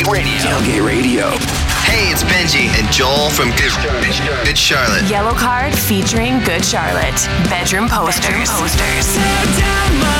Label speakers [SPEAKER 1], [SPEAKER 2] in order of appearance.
[SPEAKER 1] Tailgate Radio.
[SPEAKER 2] Tailgate Radio.
[SPEAKER 1] Hey, it's Benji and Joel from Good Charlotte.
[SPEAKER 3] Yellow Card featuring Good Charlotte. Bedroom posters.
[SPEAKER 4] Tear down my